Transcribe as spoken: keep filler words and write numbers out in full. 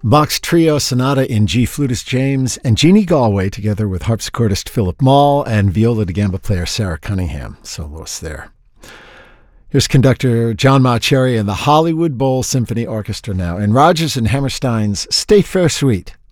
Bach's Trio Sonata in G flutist James and Jeannie Galway together with harpsichordist Philip Mall and viola da gamba player Sarah Cunningham, soloists there. Here's conductor John Mauceri and the Hollywood Bowl Symphony Orchestra now, and Rodgers and Hammerstein's State Fair Suite.